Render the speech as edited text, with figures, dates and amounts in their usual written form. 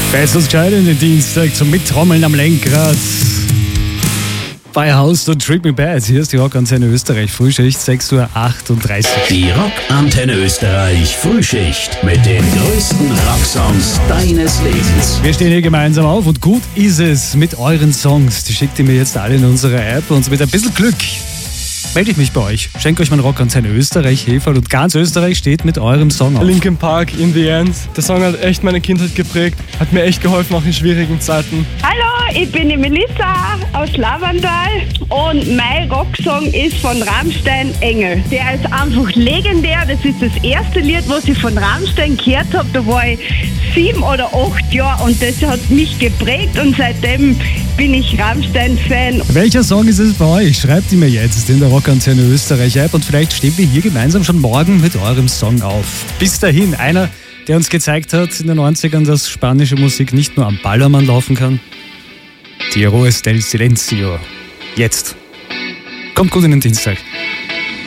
Bestes entscheidenden Dienstag zum Mittrommeln am Lenkrad. Bei House und Treat Me Bad. Hier ist die Rockantenne Österreich. Frühschicht, 6.38 Uhr. Die Rockantenne Österreich Frühschicht mit den größten Rocksongs deines Lebens. Wir stehen hier gemeinsam auf und gut ist es mit euren Songs. Die schickt ihr mir jetzt alle in unsere App und mit ein bisschen Glück melde ich mich bei euch. Schenke euch meine Rockantenne Österreich, Heferl und ganz Österreich steht mit eurem Song auf. Linkin Park, In the End. Der Song hat echt meine Kindheit geprägt, hat mir echt geholfen, auch in schwierigen Zeiten. Hallo, ich bin die Melissa aus Lavandal und mein Rocksong ist von Rammstein, Engel. Der ist einfach legendär. Das ist das erste Lied, was ich von Rammstein gehört habe. Da war ich 7 oder 8 Jahre und das hat mich geprägt und seitdem bin ich Rammstein-Fan. Welcher Song ist es bei euch? Schreibt ihn mir jetzt in der Rockantenne Österreich App und vielleicht stehen wir hier gemeinsam schon morgen mit eurem Song auf. Bis dahin, einer, der uns gezeigt hat in den 90ern, dass spanische Musik nicht nur am Ballermann laufen kann. Die Héroes del Silencio. Jetzt. Kommt gut in den Dienstag.